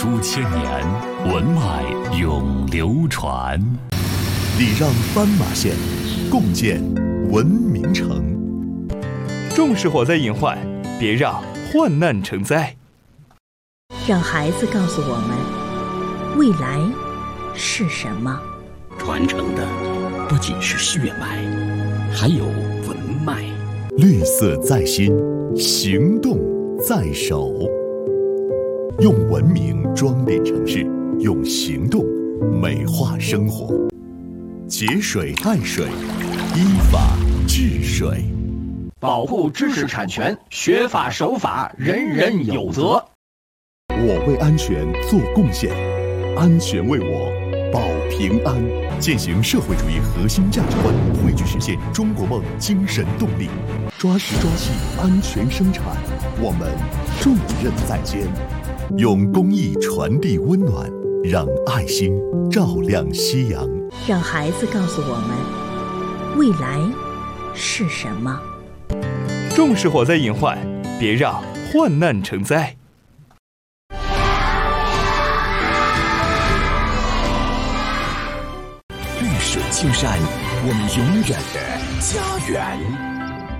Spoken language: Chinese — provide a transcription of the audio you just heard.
书千年，文脉永流传。 礼让斑马线，共建文明城。 重视火灾隐患，别让患难成灾。 让孩子告诉我们，未来是什么？ 传承的不仅是血脉，还有文脉。 绿色在心，行动在手。用文明装点城市，用行动美化生活。节水爱水，依法治水。 保护知识产权，学法守法，人人有责。 我为安全做贡献，安全为我保平安。践行社会主义核心价值观，汇聚实现中国梦精神动力，抓实抓细安全生产，我们重任在肩。用公益传递温暖，让爱心照亮夕阳。 让孩子告诉我们，未来是什么？ 重视火灾隐患，别让患难成灾。 绿水青山，我们永远的家园。